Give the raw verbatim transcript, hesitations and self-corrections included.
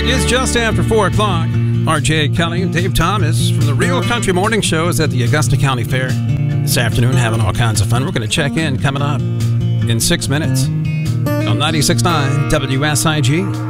It's just after four o'clock. R J Kelly and Dave Thomas from the Real Country Morning Show is at the Augusta County Fair this afternoon, having all kinds of fun. We're going to check in coming up in six minutes on ninety-six point nine W S I G.